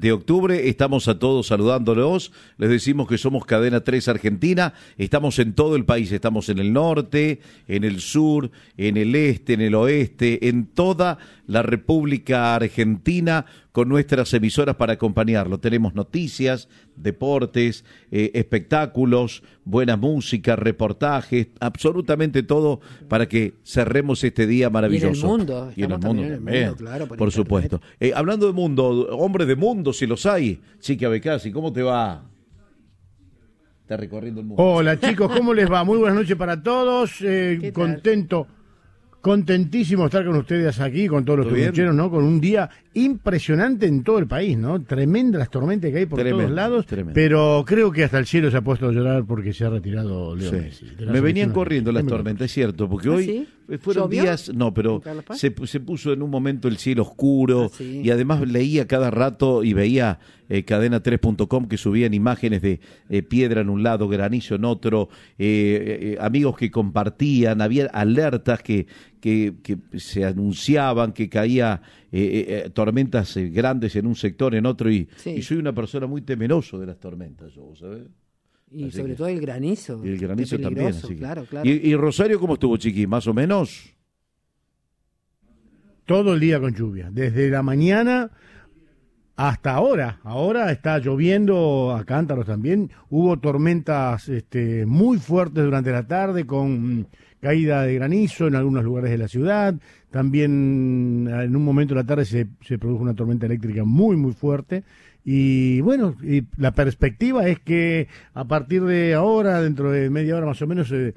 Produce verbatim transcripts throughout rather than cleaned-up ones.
de octubre. Estamos a todos saludándolos. Les decimos que somos Cadena tres Argentina. Estamos en todo el país. Estamos en el norte, en el sur, en el este, en el oeste, en toda la República Argentina, con nuestras emisoras para acompañarlo. Tenemos noticias, deportes, eh, espectáculos, buena música, reportajes, absolutamente todo para que cerremos este día maravilloso. Y en el mundo. Y en el mundo en el también, mundo, claro, por, por supuesto. Eh, hablando de mundo, hombres de mundo, si los hay. Chiqui Abecasi, ¿cómo te va? Está recorriendo el mundo. Hola chicos, ¿cómo les va? Muy buenas noches para todos. Eh, contento. Contentísimo de estar con ustedes aquí, con todos los turucheros, ¿no? Con un día impresionante en todo el país, ¿no? Tremendas las tormentas que hay por Tremendo, todos lados, tremendo. Pero creo que hasta el cielo se ha puesto a llorar porque se ha retirado Leo Sí. Messi. Me venían corriendo las tormentas, es cierto, porque ¿Ah, hoy sí? fueron ¿Llovió? días, no, pero se, se puso en un momento el cielo oscuro, Ah, sí. y además leía cada rato y veía eh, cadena tres punto com que subían imágenes de eh, piedra en un lado, granizo en otro, eh, eh, amigos que compartían, había alertas que, que, que se anunciaban que caía eh, eh, tormentas eh, grandes en un sector, en otro, y, Sí. y soy una persona muy temeroso de las tormentas, yo, ¿sabes? Y Así sobre que- todo el granizo. Y el granizo Qué también, peligroso, así que- Claro, claro. ¿Y, y Rosario cómo estuvo, Chiqui? ¿Más o menos? Todo el día con lluvia, desde la mañana hasta ahora. Ahora está lloviendo a cántaros también. Hubo tormentas este, muy fuertes durante la tarde con mm, caída de granizo en algunos lugares de la ciudad. También en un momento de la tarde se, se produjo una tormenta eléctrica muy, muy fuerte. Y bueno, y la perspectiva es que a partir de ahora, dentro de media hora más o menos, eh,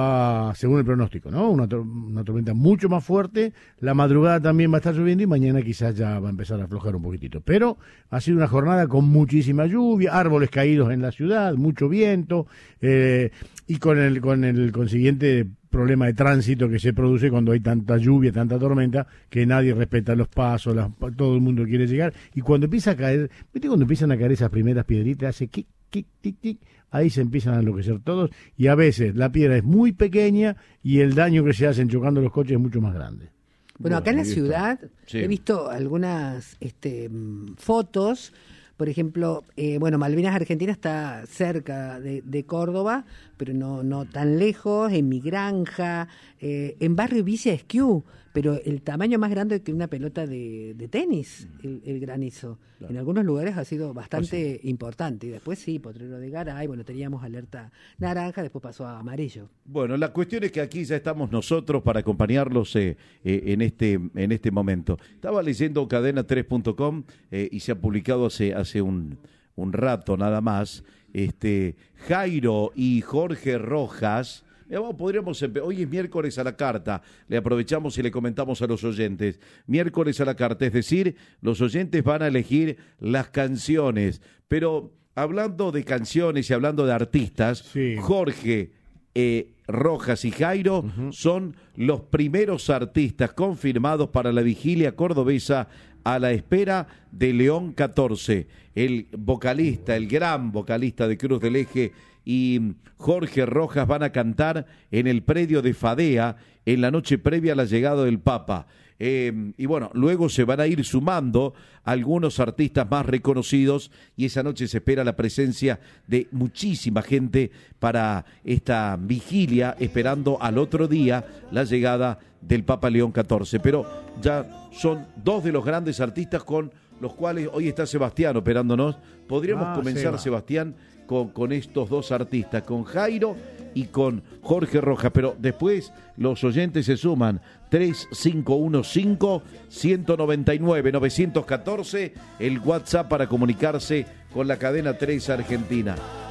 va según el pronóstico, ¿no? Una, tor- una tormenta mucho más fuerte. La madrugada también va a estar lloviendo y mañana quizás ya va a empezar a aflojar un poquitito. Pero ha sido una jornada con muchísima lluvia, árboles caídos en la ciudad, mucho viento, eh, y con el, con el consiguiente problema de tránsito que se produce cuando hay tanta lluvia, tanta tormenta, que nadie respeta los pasos, las- todo el mundo quiere llegar, y cuando empieza a caer, ¿viste cuando empiezan a caer esas primeras piedritas? Hace kick, kick, tic, tic, ahí se empiezan a enloquecer todos, y a veces la piedra es muy pequeña y el daño que se hacen chocando los coches es mucho más grande. Bueno, acá en la ahí está. ciudad Sí. he visto algunas este, mm, fotos. Por ejemplo, eh, bueno, Malvinas Argentina está cerca de, de Córdoba, pero no, no tan lejos, en mi granja, eh, en barrio Villa Esquiú, pero el tamaño más grande que una pelota de, de tenis, el, el granizo. Claro. En algunos lugares ha sido bastante importante. Y después sí, Potrero de Garay, bueno, teníamos alerta naranja, después pasó a amarillo. Bueno, la cuestión es que aquí ya estamos nosotros para acompañarlos eh, eh, en este en este momento. Estaba leyendo cadena tres punto com eh, y se ha publicado hace hace un, un rato nada más. Este Jairo y Jorge Rojas. Mira, vamos, podríamos empe- hoy es miércoles a la carta, le aprovechamos y le comentamos a los oyentes, miércoles a la carta, es decir, los oyentes van a elegir las canciones, pero hablando de canciones y hablando de artistas, Sí. Jorge eh, Rojas y Jairo uh-huh. son los primeros artistas confirmados para la vigilia cordobesa a la espera de León catorce, el vocalista, el gran vocalista de Cruz del Eje y Jorge Rojas van a cantar en el predio de Fadea en la noche previa a la llegada del Papa. Eh, y bueno, luego se van a ir sumando algunos artistas más reconocidos y esa noche se espera la presencia de muchísima gente para esta vigilia, esperando al otro día la llegada del Papa León catorce. Pero ya son dos de los grandes artistas con los cuales hoy está Sebastián operándonos. Podríamos Ah, comenzar, Seba. Sebastián, con, con estos dos artistas, con Jairo y con Jorge Rojas, pero después los oyentes se suman tres cinco uno cinco, uno nueve nueve, nueve uno cuatro, el WhatsApp para comunicarse con la cadena tres Argentina.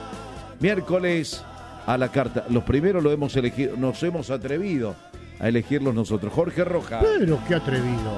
Miércoles a la carta, los primeros lo hemos elegido, nos hemos atrevido a elegirlos nosotros. Jorge Rojas. Pero qué atrevido.